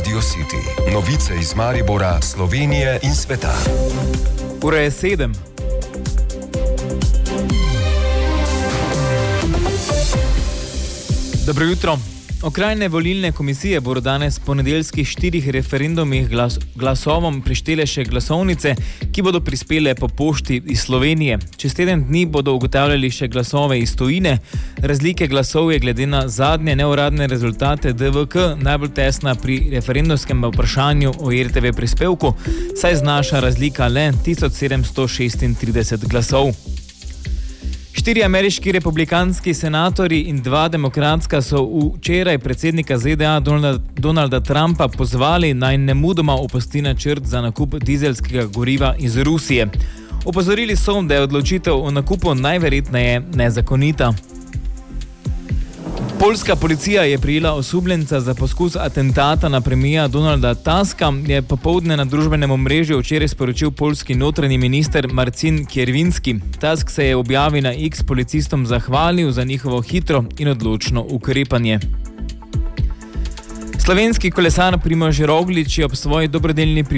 Radio City. Novice iz Maribora, Slovenije in sveta. Ura je 7. Dobro jutro. Okrajne volilne komisije bodo danes po nedeljskih 4 referendumih glasovom prištele še glasovnice, ki bodo prispele po pošti iz Slovenije. Čez teden dni bodo ugotavljali še glasove iz tujine. Razlike glasov je glede na zadnje neuradne rezultate DVK najbolj tesna pri referendumskem vprašanju o RTV prispevku, saj znaša razlika le 1736 glasov. 4 ameriški republikanski senatorji in 2 demokratska so včeraj predsednika ZDA Donalda Trumpa pozvali, naj nemudoma opusti načrt za nakup dizelskega goriva iz Rusije. Opozorili so, da je odločitev o nakupu najverjetneje nezakonita. Poljska policija je prijela osumljenca za poskus atentata na premijera Donalda Tuska, je popoldne na družbenem omrežju včeraj sporočil poljski notranji minister Marcin Kierwiński. Tusk se je v objavi na X policistom zahvalil za njihovo hitro in odločno ukrepanje. Slovenski kolesar Primož Roglič je ob svoji dobrodelni